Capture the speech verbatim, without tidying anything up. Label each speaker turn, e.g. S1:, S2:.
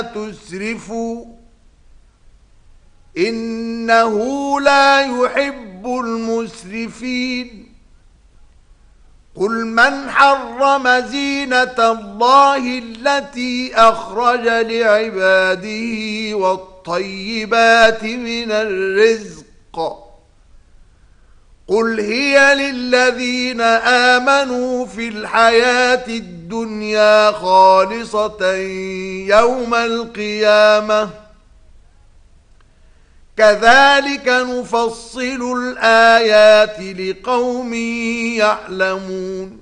S1: تسرفوا إنه لا يحب المسرفين قل من حرم زينة الله التي أخرج لعباده والطيبات من الرزق قل هي للذين آمنوا في الحياة الدنيا خالصة يوم القيامة كذلك نفصل الآيات لقوم يعلمون